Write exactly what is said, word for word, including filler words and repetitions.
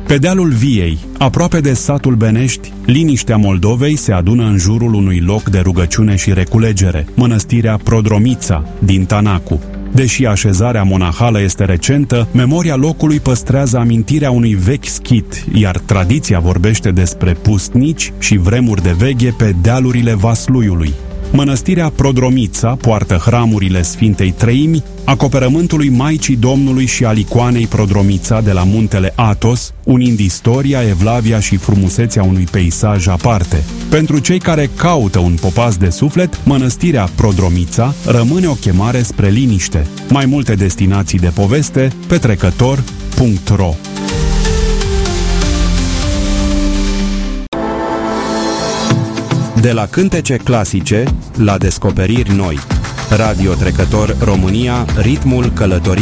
Pe dealul Viei, aproape de satul Benești, liniștea Moldovei se adună în jurul unui loc de rugăciune și reculegere, mănăstirea Prodromița din Tanacu. Deși așezarea monahală este recentă, memoria locului păstrează amintirea unui vechi schit, iar tradiția vorbește despre pustnici și vremuri de veche pe dealurile Vasluiului. Mănăstirea Prodromița poartă hramurile Sfintei Treimi, acoperământului Maicii Domnului și al icoanei Prodromița de la muntele Athos, unind istoria, evlavia și frumusețea unui peisaj aparte. Pentru cei care caută un popas de suflet, mănăstirea Prodromița rămâne o chemare spre liniște. Mai multe destinații de poveste pe trecător punct ro. De la cântece clasice la descoperiri noi. Radio Trecător România, ritmul călătoriei.